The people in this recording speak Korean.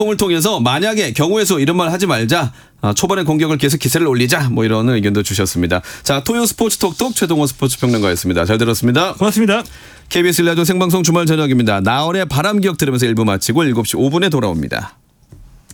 을 통해서 만약에 경우의 수 이런 말 하지 말자. 초반에 공격을 계속 기세를 올리자. 뭐 이런 의견도 주셨습니다. 자, 토요 스포츠 톡톡 최동원 스포츠 평론가였습니다. 잘 들었습니다. 고맙습니다. KBS 라디오 생방송 주말 저녁입니다. 나얼의 바람 기억 들으면서 1부 마치고 7시 5분에 돌아옵니다.